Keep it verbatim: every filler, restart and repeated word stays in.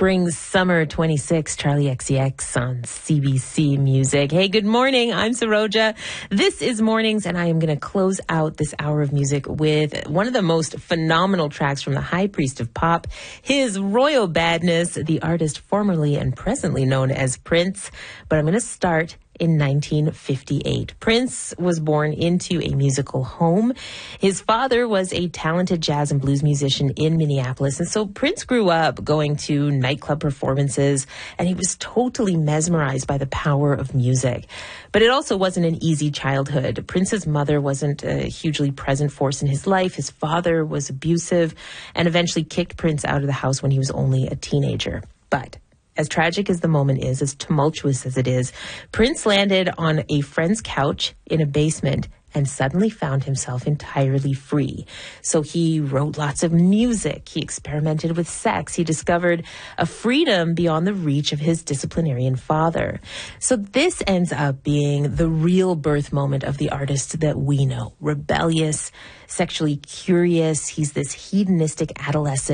Spring Summer twenty-six, Charlie X C X on C B C Music. Hey, good morning. I'm Saroja. This is Mornings, and I am going to close out this hour of music with one of the most phenomenal tracks from the High Priest of Pop, His Royal Badness, the artist formerly and presently known as Prince. But I'm going to start in nineteen fifty-eight. Prince was born into a musical home. His father was a talented jazz and blues musician in Minneapolis, and so Prince grew up going to nightclub performances, and he was totally mesmerized by the power of music. But it also wasn't an easy childhood. Prince's mother wasn't a hugely present force in his life. His father was abusive and eventually kicked Prince out of the house when he was only a teenager. But as tragic as the moment is, as tumultuous as it is, Prince landed on a friend's couch in a basement and suddenly found himself entirely free. So he wrote lots of music. He experimented with sex. He discovered a freedom beyond the reach of his disciplinarian father. So this ends up being the real birth moment of the artist that we know. Rebellious, sexually curious. He's this hedonistic adolescent